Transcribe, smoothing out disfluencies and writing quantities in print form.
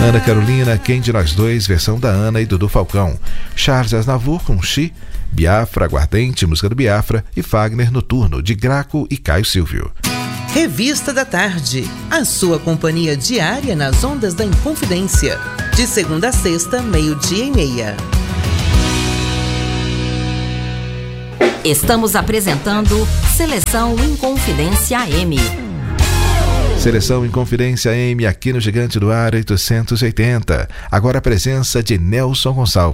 Ana Carolina, Quem de Nós Dois, versão da Ana e Dudu Falcão. Charles Aznavour com Xi, Biafra, Aguardente, música do Biafra, e Fagner, Noturno, de Graco e Caio Silvio. Revista da Tarde, a sua companhia diária nas ondas da Inconfidência. De segunda a sexta, 12:30. Estamos apresentando Seleção Inconfidência AM. Seleção Inconfidência AM aqui no Gigante do Ar 880. Agora a presença de Nelson Gonçalves.